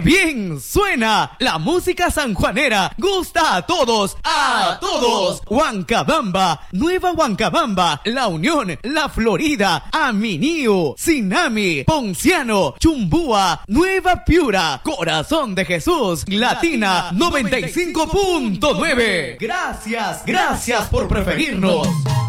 bien suena! La música sanjuanera gusta a todos, ¡a todos! Huancabamba, Nueva Huancabamba, La Unión, La Florida, Aminío, Sinami, Ponciano, Chumbúa, Nueva Piura, Corazón de Jesús, Latina 95.9. Gracias por preferirnos.